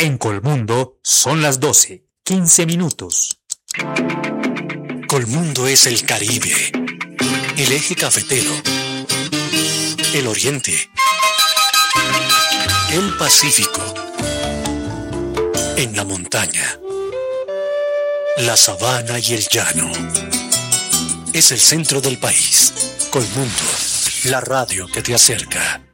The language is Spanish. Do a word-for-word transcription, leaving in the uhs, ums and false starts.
En Colmundo son las doce, quince minutos. Colmundo es el Caribe, el eje cafetero, el Oriente, el Pacífico, en la montaña, la sabana y el llano. Es el centro del país. Colmundo, la radio que te acerca.